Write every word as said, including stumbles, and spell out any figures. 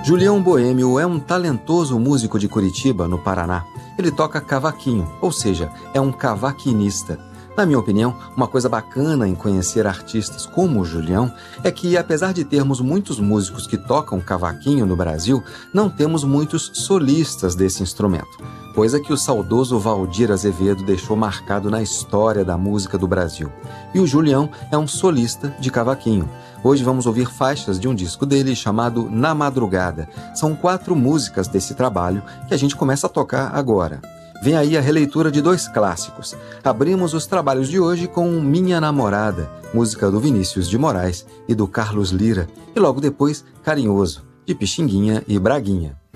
Julião Boêmio é um talentoso músico de Curitiba, no Paraná. Ele toca cavaquinho, ou seja, é um cavaquinista. Na minha opinião, uma coisa bacana em conhecer artistas como o Julião é que, apesar de termos muitos músicos que tocam cavaquinho no Brasil, não temos muitos solistas desse instrumento, coisa que o saudoso Valdir Azevedo deixou marcado na história da música do Brasil. E o Julião é um solista de cavaquinho. Hoje vamos ouvir faixas de um disco dele chamado Na Madrugada. São quatro músicas desse trabalho que a gente começa a tocar agora. Vem aí a releitura de dois clássicos. Abrimos os trabalhos de hoje com Minha Namorada, música do Vinícius de Moraes e do Carlos Lira, e logo depois Carinhoso, de Pixinguinha e Braguinha.